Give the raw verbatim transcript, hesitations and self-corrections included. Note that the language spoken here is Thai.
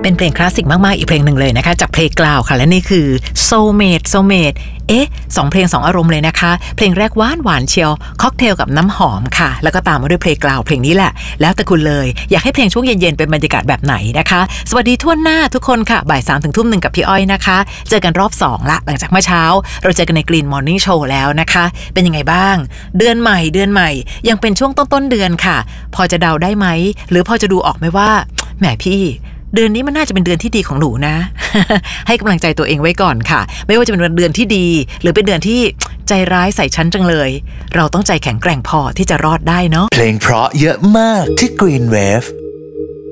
เป็นเพลงคลาสสิกมากๆอีกเพลงหนึ่งเลยนะคะจากเพลงกล่าวค่ะและนี่คือ Soulmate Soulmate เอ๊ะสองเพลงสองอารมณ์เลยนะคะเพลงแรกหวานหวานเชียวค็อกเทลกับน้ำหอมค่ะแล้วก็ตามมาด้วยเพลงกล่าวเพลงนี้แหละแล้วแต่คุณเลยอยากให้เพลงช่วงเย็นๆเป็นบรรยากาศแบบไหนนะคะสวัสดีทั่วหน้าทุกคนค่ะบ่ายสามถึงทุ่มหนึ่งกับพี่อ้อยนะคะเจอกันรอบสองละหลังจากเมื่อเช้าเราเจอกันใน Green Morning Show แล้วนะคะเป็นยังไงบ้างเดือนใหม่เดือนใหม่ยังเป็นช่วงต้นๆเดือนค่ะพอจะเดาได้ไหมหรือพอจะดูออกไหมว่าแหมพี่เดือนนี้มันน่าจะเป็นเดือนที่ดีของหนูนะ ให้กำลังใจตัวเองไว้ก่อนค่ะไม่ว่าจะเป็นเดือนที่ดีหรือเป็นเดือนที่ใจร้ายใส่ฉันจังเลยเราต้องใจแข็งแกร่งพอที่จะรอดได้เนาะเพลงเพราะเยอะมากที่ Green Wave